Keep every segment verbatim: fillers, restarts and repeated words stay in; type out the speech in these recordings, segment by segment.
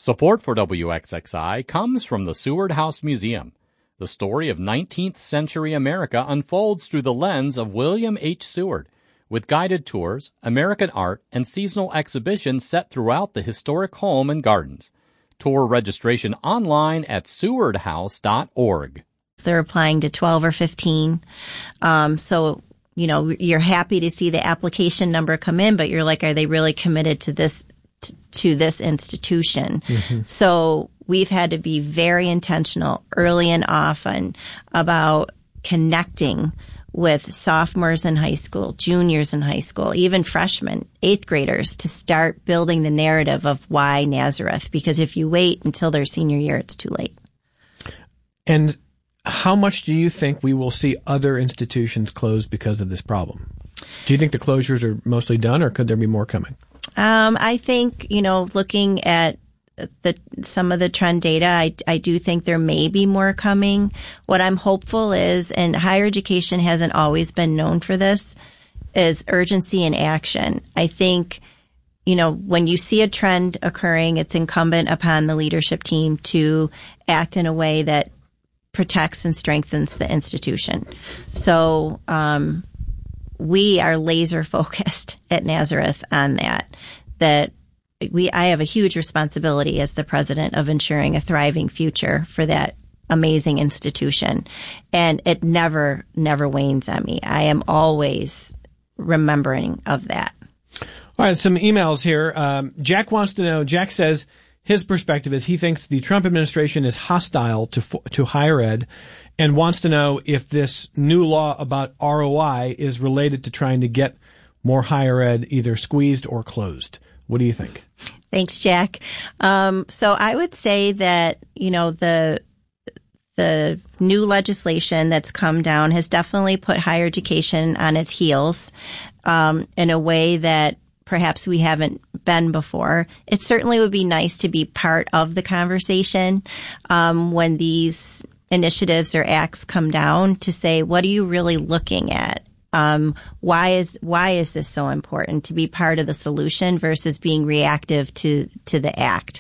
Support for W X X I comes from the Seward House Museum. The story of nineteenth century America unfolds through the lens of William H. Seward, with guided tours, American art, and seasonal exhibitions set throughout the historic home and gardens. Tour registration online at seward house dot org. They're applying to twelve or fifteen. Um, so, you know, you're happy to see the application number come in, but you're like, are they really committed to this to this institution? Mm-hmm. So we've had to be very intentional early and often about connecting with sophomores in high school, juniors in high school, even freshmen, eighth graders, to start building the narrative of why Nazareth. Because if you wait until their senior year, it's too late. And how much do you think we will see other institutions close because of this problem? Do you think the closures are mostly done, or could there be more coming? Um, I think, you know, looking at the some of the trend data, I, I do think there may be more coming. What I'm hopeful is, and higher education hasn't always been known for this, is urgency and action. I think, you know, when you see a trend occurring, it's incumbent upon the leadership team to act in a way that protects and strengthens the institution. So, um, we are laser focused at Nazareth on that, that we, I have a huge responsibility as the president of ensuring a thriving future for that amazing institution. And it never, never wanes on me. I am always remembering of that. All right. Some emails here. Um, Jack wants to know, Jack says his perspective is he thinks the Trump administration is hostile to, to higher ed, and wants to know if this new law about R O I is related to trying to get more higher ed either squeezed or closed. What do you think? Thanks, Jack. Um, so I would say that, you know, the the new legislation that's come down has definitely put higher education on its heels um, in a way that perhaps we haven't been before. It certainly would be nice to be part of the conversation um, when these initiatives or acts come down, to say, what are you really looking at? Um, why is why is this so important? To be part of the solution versus being reactive to to the act.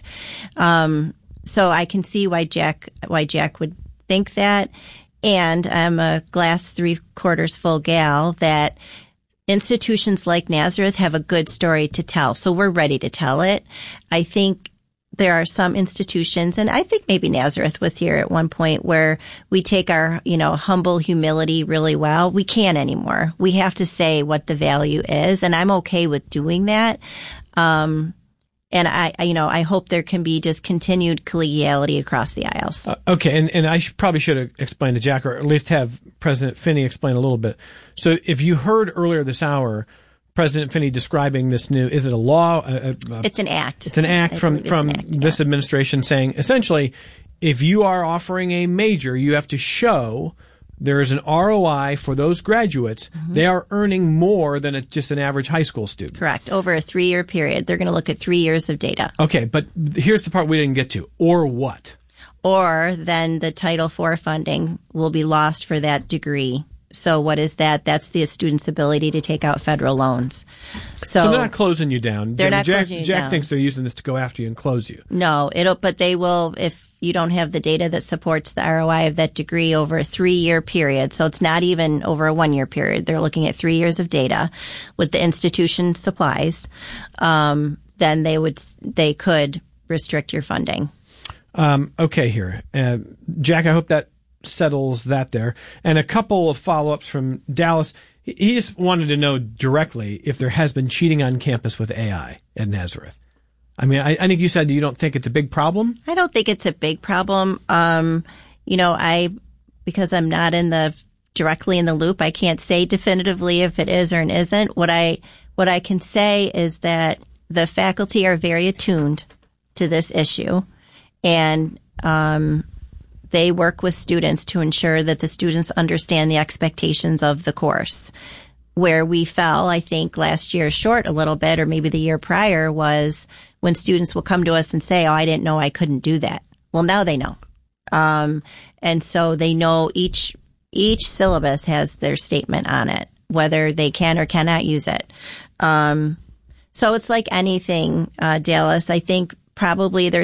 Um, so I can see why Jack why Jack would think that, and I'm a glass three quarters full gal that institutions like Nazareth have a good story to tell. So we're ready to tell it. I think there are some institutions, and I think maybe Nazareth was here at one point, where we take our, you know, humble humility really well. We can't anymore. We have to say what the value is, and I'm okay with doing that. Um, and I, I, you know, I hope there can be just continued collegiality across the aisles. Uh, okay, and, and I should, probably should have explained to Jack, or at least have President Finney explain a little bit. So if you heard earlier this hour President Finney describing this new, is it a law? A, a, it's an act. It's an act I from, from an act, this yeah. administration saying, essentially, if you are offering a major, you have to show there is an R O I for those graduates. Mm-hmm. They are earning more than a, just an average high school student. Correct. Over a three-year period. They're going to look at three years of data. Okay, but here's the part we didn't get to. Or what? Or then the Title four funding will be lost for that degree. So what is that? That's the student's ability to take out federal loans. So, so they're not closing you down. They're not Jack, closing you Jack down. thinks they're using this to go after you and close you. No, it'll, but they will, if you don't have the data that supports the R O I of that degree over a three-year period. So it's not even over a one-year period. They're looking at three years of data with the institution supplies. Um, then they would, they could restrict your funding. Um, okay, here. Uh, Jack, I hope that settles that there. And a couple of follow-ups from Dallas. He just wanted to know directly if there has been cheating on campus with A I at Nazareth. I mean, I, I think you said you don't think it's a big problem. I don't think it's a big problem. Um, you know, I, because I'm not in the, directly in the loop, I can't say definitively if it is or it isn't. What I, what I can say is that the faculty are very attuned to this issue, and, um, they work with students to ensure that the students understand the expectations of the course. Where we fell, I think, last year short a little bit, or maybe the year prior, was when students will come to us and say, oh, I didn't know I couldn't do that. Well, now they know. Um, and so they know each, each syllabus has their statement on it, whether they can or cannot use it. Um, so it's like anything, uh, Dallas. I think probably there's